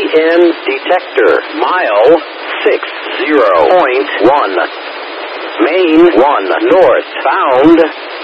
EN detector. Mile 60.1. Main 1 north. Found